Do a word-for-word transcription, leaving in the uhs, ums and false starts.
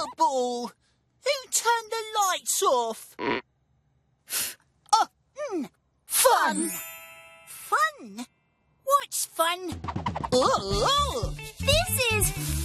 ball? Who turned the lights off? Oh, mm, fun. Fun? What's fun? Oh, This is